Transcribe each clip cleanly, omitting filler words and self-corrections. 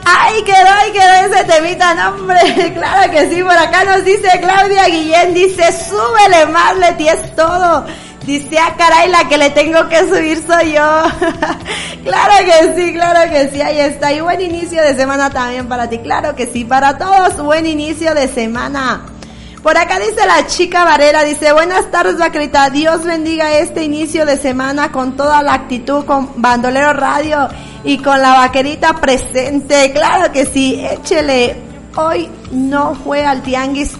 Ay, quedó ese temita, no hombre, claro que sí, por acá nos dice Claudia Guillén, dice, súbele más, Leti, es todo. Dice, caray, la que le tengo que subir soy yo. Claro que sí, ahí está. Y buen inicio de semana también para ti, claro que sí, para todos, buen inicio de semana. Por acá dice la chica Varela, dice, buenas tardes, Vaquerita, Dios bendiga este inicio de semana con toda la actitud, con Bandolero Radio y con la Vaquerita presente. Claro que sí, échele. Hoy no fui al tianguis,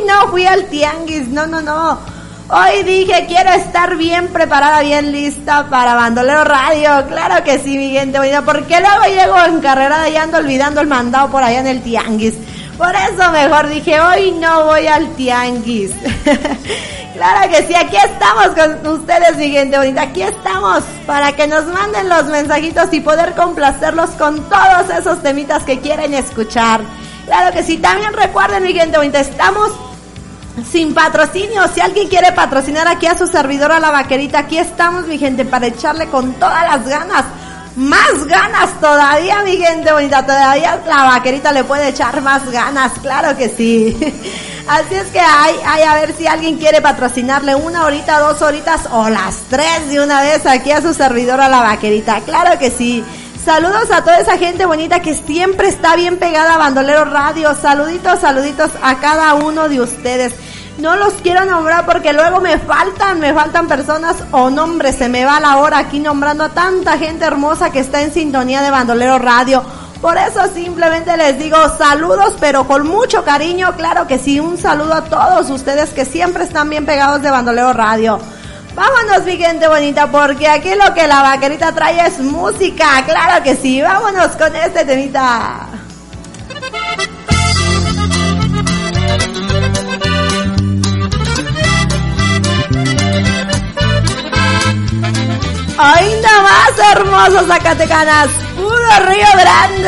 no. Hoy dije, quiero estar bien preparada, bien lista para Bandolero Radio. Claro que sí, mi gente bonita, porque luego llego en carrera y ando olvidando el mandado por allá en el tianguis. Por eso mejor dije, hoy no voy al tianguis. Claro que sí, aquí estamos con ustedes, mi gente bonita, aquí estamos para que nos manden los mensajitos y poder complacerlos con todos esos temitas que quieren escuchar. Claro que sí, también recuerden, mi gente bonita, estamos sin patrocinio. Si alguien quiere patrocinar aquí a su servidora La Vaquerita, aquí estamos, mi gente, para echarle con todas las ganas. Más ganas todavía, mi gente bonita, todavía La Vaquerita le puede echar más ganas, claro que sí. Así es que a ver si alguien quiere patrocinarle 1 horita, 2 horitas o las 3 de una vez aquí a su servidora La Vaquerita, claro que sí. Saludos a toda esa gente bonita que siempre está bien pegada a Bandolero Radio. Saluditos a cada uno de ustedes. No los quiero nombrar porque luego me faltan personas o nombres, se me va la hora aquí nombrando a tanta gente hermosa que está en sintonía de Bandolero Radio. Por eso simplemente les digo saludos, pero con mucho cariño, claro que sí, un saludo a todos ustedes que siempre están bien pegados de Bandolero Radio. Vámonos, mi gente bonita, porque aquí lo que La Vaquerita trae es música, claro que sí, vámonos con este temita. Ay, nada más hermosos Zacatecanas, puro Río Grande.